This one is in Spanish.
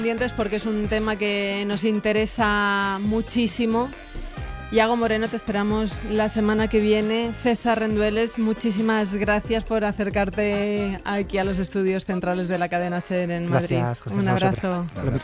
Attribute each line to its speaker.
Speaker 1: pendientes porque es un tema que nos interesa muchísimo. Iago Moreno, te esperamos la semana que viene. César Rendueles, muchísimas gracias por acercarte aquí a los estudios centrales de la cadena SER en Madrid.
Speaker 2: Gracias,
Speaker 1: un abrazo.